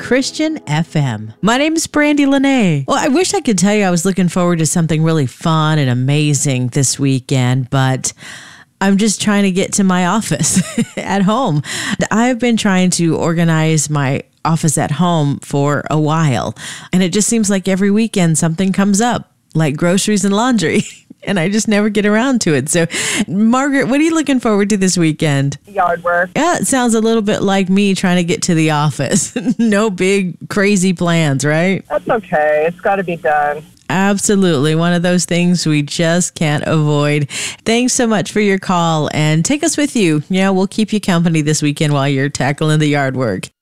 Christian FM. My name is Brandy Lene. Well, I wish I could tell you I was looking forward to something really fun and amazing this weekend, but I'm just trying to get to my office at home. I've been trying to organize my office at home for a while, and it just seems like every weekend something comes up, like groceries and laundry. And I just never get around to it. So, Margaret, what are you looking forward to this weekend? Yard work. Yeah, it sounds a little bit like me trying to get to the office. No big, crazy plans, right? That's okay. It's got to be done. Absolutely. One of those things we just can't avoid. Thanks so much for your call, and take us with you. Yeah, we'll keep you company this weekend while you're tackling the yard work.